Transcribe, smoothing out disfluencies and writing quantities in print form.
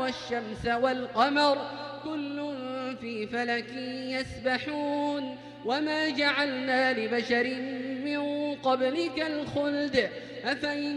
والشمس والقمر كل في فلك يسبحون وما جعلنا لبشر من قبلك الخلد أفإن